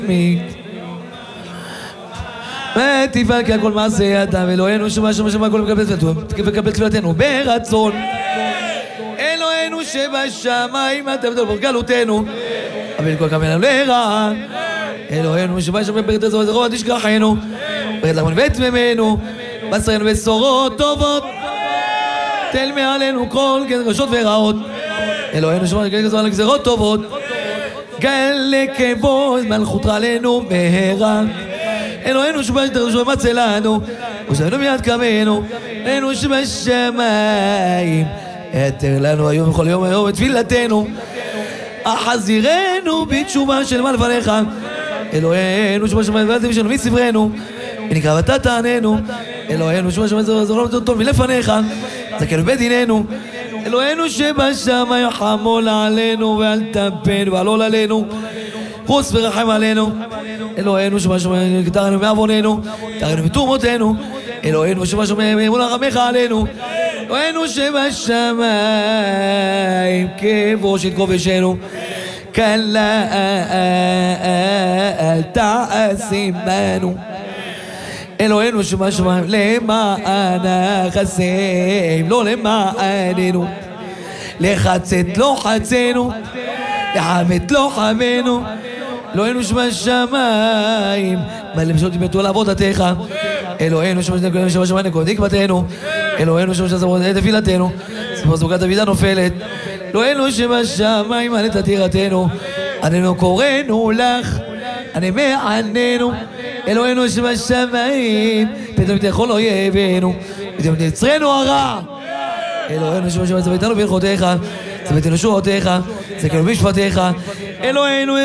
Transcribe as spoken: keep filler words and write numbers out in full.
ותפעל כי הכל מעשה ידיו, אלוהינו שמה שמה שמה הכל מקבל תפילתנו ברצון. אלוהינו שבשמיים אתה בדול בור גלותנו, אבל כל כמנו לרע. אלוהינו שבשמיים פרט הזו וזרוע תשכחנו, פרט לחמון בית ממנו, בשרנו בשורות טובות, תל מעלינו כל גזרות ורעות. אלוהינו שבשמיים גזרות לגזרות טובות, גל לכבוד מלכות עלינו מהרה. אלוהינו שבשמיים מצא לנו, ושבנו מיד קמנו. אלוהינו שבשמיים יתר לנו היום וכל יום היום את תפילתנו, אחזירנו בתשובה של מה לפניך. אלוהינו שבשמיים ואל תבישנו מסברנו, ונקרא ואתה תעננו. אלוהינו שבשמיים זרום טוב מלפניך, זכנו בדיננו. אלוהינו שבשמיים חמול עלינו ואל תפנו ואל עול עלינו, חוס ורחם עלינו. אלוהינו שבשמיים תרנו מעווננו, תרנו מתרומותינו. אלוהינו שבשמיים אמון רחמך עלינו. אלוהינו שבשמיים כבוש את כובשנו, כלה אל תעשימנו. אלוהינו שבשמיים למען החסים לא למעננו, לחצת לא חצנו, לחמת לא חמנו. אלוהינו שבשמיים מלא בשעות ימתו לעבודתך. אלוהינו שבשמיים נקוד נקבתנו. אלוהינו שבשמיים תפילתנו, ספור סוכת אבידה נופלת. אלוהינו שבשמיים מלא תתירתנו, עננו קוראנו לך, ענה מעננו. אלוהינו שבשמיים פתאום תאכול אויבינו, פתאום תצרנו הרע. אלוהינו שבשמיים צוותנו ברכותיך, צוותנו שורותיך, זכנו משפטיך. אלוהינו